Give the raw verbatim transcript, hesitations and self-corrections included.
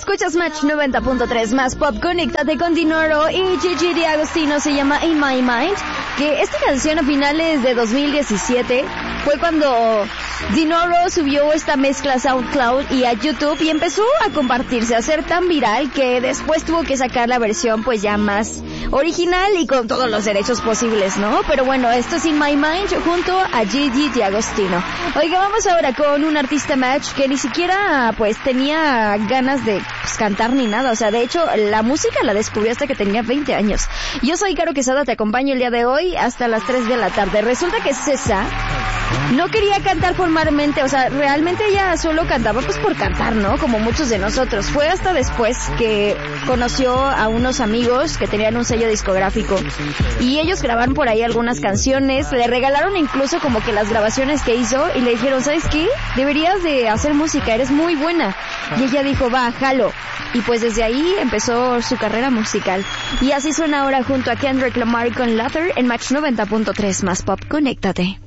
Escuchas Match noventa punto tres más pop, conéctate con Dinoro y Gigi D'Agostino, se llama In My Mind, que esta canción a finales de dos mil diecisiete fue cuando Dinoro subió esta mezcla a SoundCloud y a YouTube y empezó a compartirse, a ser tan viral que después tuvo que sacar la versión pues ya más original y con todos los derechos posibles, ¿no? Pero bueno, esto es In My Mind junto a Gigi D'Agostino. Oiga, vamos ahora con un artista Match que ni siquiera pues tenía ganas de pues, cantar ni nada, o sea, de hecho la música la descubrió hasta que tenía veinte años. Yo soy Caro Quesada, te acompaño el día de hoy hasta las tres de la tarde. Resulta que César no quería cantar formalmente, o sea, realmente ella solo cantaba pues por cantar, ¿no? Como muchos de nosotros. Fue hasta después que conoció a unos amigos que tenían un sello discográfico y ellos grabaron por ahí algunas canciones, le regalaron incluso como que las grabaciones que hizo y le dijeron, ¿sabes qué? Deberías de hacer música, eres muy buena. Y ella dijo, va, jalo. Y pues desde ahí empezó su carrera musical. Y así suena ahora junto a Kendrick Lamar con Lather en Match noventa punto tres más pop, conéctate.